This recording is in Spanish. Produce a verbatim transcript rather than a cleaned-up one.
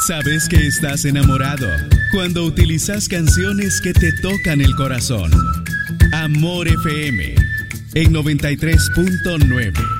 Sabes que estás enamorado cuando utilizas canciones que te tocan el corazón. Amor F M en noventa y tres punto nueve.